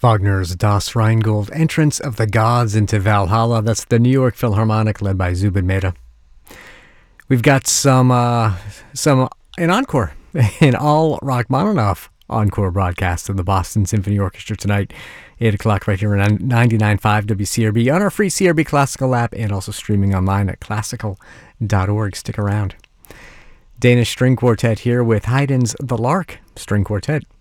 Wagner's Das Rheingold, Entrance of the Gods into Valhalla. That's the New York Philharmonic led by Zubin Mehta. We've got some an encore, an all Rachmaninoff encore broadcast of the Boston Symphony Orchestra tonight, 8 o'clock right here on 99.5 WCRB on our free CRB Classical app and also streaming online at classical.org. Stick around. Danish String Quartet here with Haydn's The Lark String Quartet.